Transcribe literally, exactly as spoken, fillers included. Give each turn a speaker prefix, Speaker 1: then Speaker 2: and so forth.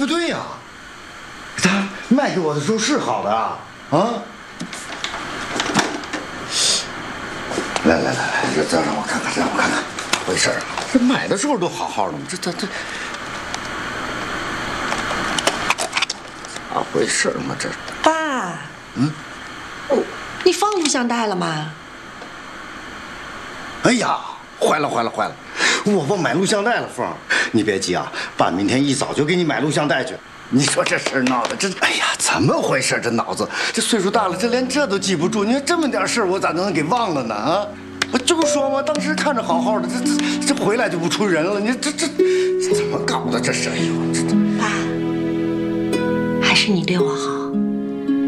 Speaker 1: 对呀、啊，他卖给我的时候是好的啊啊！来来来来，这这让我看看，让我看看，咋回事啊？这买的时候都好好的，这这这咋回事嘛？这
Speaker 2: 爸，
Speaker 1: 嗯，
Speaker 2: 你放录像带了吗？
Speaker 1: 哎呀，坏了坏了坏了！我忘买录像带了，凤儿，你别急啊，爸明天一早就给你买录像带去。你说这事儿闹的，这哎呀，怎么回事？这脑子，这岁数大了，这连这都记不住。你说这么点事儿，我咋能给忘了呢？啊，我就说嘛，当时看着好好的，这这这回来就不出人了。你这这这怎么搞的？这是，哎呦，这这
Speaker 2: 爸，还是你对我好。